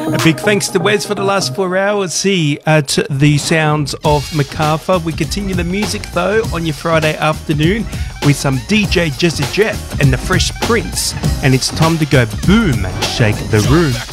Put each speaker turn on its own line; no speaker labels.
A big thanks to Wes for the last 4 hours here at the sounds of Macarthur. We continue the music though on your Friday afternoon with some DJ Jazzy Jeff and the Fresh Prince, and it's time to go boom and shake the room.